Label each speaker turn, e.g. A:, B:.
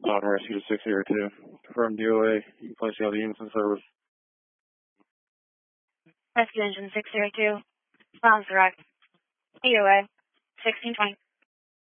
A: On rescue to 602. Confirm DOA. You can place all the units in service.
B: Rescue engine 602. Sounds correct. DOA 1620.